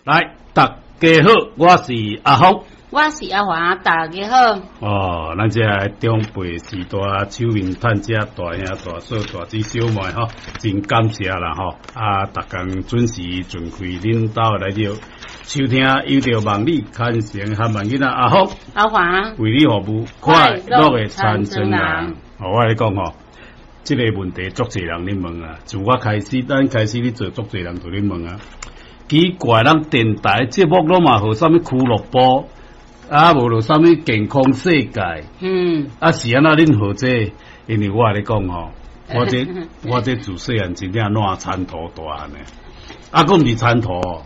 来，大家好，我是阿福， 我是阿华，大家好。 哦，咱这中辈时代手面探家大兄大嫂大姊小妹吼，真感谢啦吼！大家准时准开恁兜来着收听有着望你看成和万囡仔阿福、 阿华为你服务快乐的传承人。我来讲吼，这个问题足侪人咧问啊，自我开始，咱开始咧做足侪人就咧问啊。奇怪，咱电台节目拢嘛号啥物俱乐部，无落啥物健康世界。是安那恁号这？因为我咧讲吼，我这自细汉真正烂参头大汉诶，佫毋是参头哦，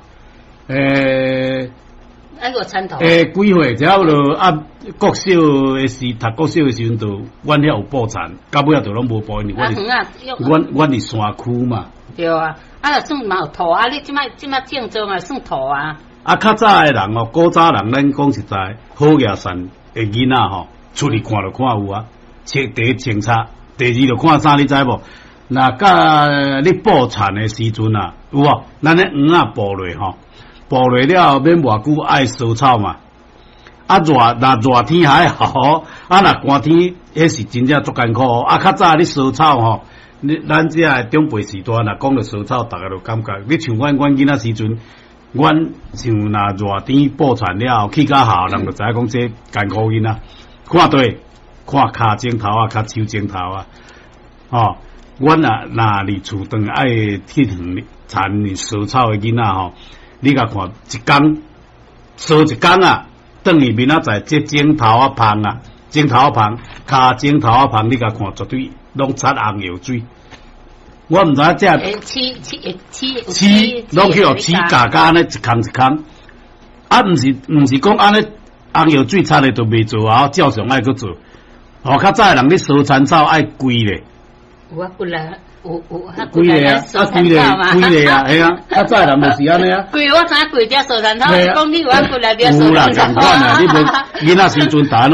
个参头。 几岁只要落国小诶时，读国小诶时阵，就阮遐有报田，到尾仔就拢无报，因为阮伫山区嘛。 对啊，算嘛有土啊！你即摆正宗啊，算土啊。 较早诶人哦，古早人咱讲实在，好野山诶囡仔吼，出去看就看有啊。第一清查，第二就看啥，你知无？那甲你捕田诶时阵啊，有无？咱咧黄啊捕落吼，捕落了免偌久爱烧草嘛。热天还好，若寒天，迄是真正足艰苦哦。较早你烧草吼。咱这长辈时代，若讲到烧草，大家就感觉，你像阮囡仔时阵，阮像若热天捕田了后，去到校，人就知影讲这艰苦囡仔。看对，看骹指头啊，手指头啊，吼，阮若伫厝当爱去田烧草的囡仔吼，你甲看一工烧一工啊，转去面仔在这指头啊芳啊，指头啊芳，骹指头啊芳，你甲看绝对拢擦红药水。我毋知影这饲拢去互饲家家安尼一空一空，毋是讲安尼红药水擦咧就袂做啊，照常爱去做。较早人咧烧田草爱规咧， 有啊，规咧，有规咧啊，规咧啊，系啊，较早人就是安尼啊。 规我知规只烧田草，讲你有规来只烧田草。 有啦，共款啊，你无囡仔时阵打。